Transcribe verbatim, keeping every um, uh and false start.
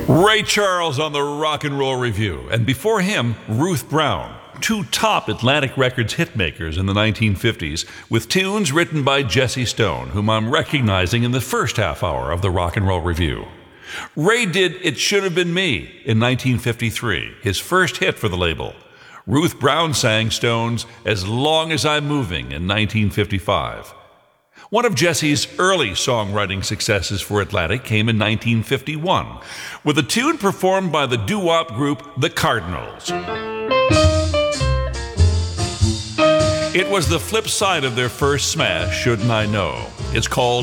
Ray Charles on the Rock and Roll Review, and before him, Ruth Brown, two top Atlantic Records hitmakers in the nineteen fifties, with tunes written by Jesse Stone, whom I'm recognizing in the first half hour of the Rock and Roll Review. Ray did It Should Have Been Me in nineteen fifty-three, his first hit for the label. Ruth Brown sang Stone's As Long As I'm Moving in nineteen fifty-five. One of Jesse's early songwriting successes for Atlantic came in nineteen fifty-one, with a tune performed by the doo-wop group The Cardinals. It was the flip side of their first smash, Shouldn't I Know. It's called